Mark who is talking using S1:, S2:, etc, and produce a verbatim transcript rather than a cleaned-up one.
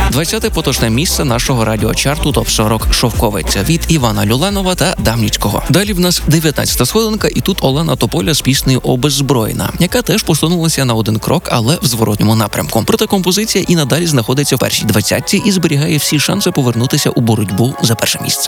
S1: двадцяте поточне місце нашого радіочарту топ сорок «Шовковиця» від Івана Люленова та Дамніцького. Далі в нас дев'ятнадцята сходинка, і тут Олена Тополя з піснею «Обеззброєна», яка теж посунулася на один крок, але в зворотньому напрямку. Проте композиція і надалі знаходиться в першій двадцятці і зберігає всі шанси повернутися у боротьбу за перше місце.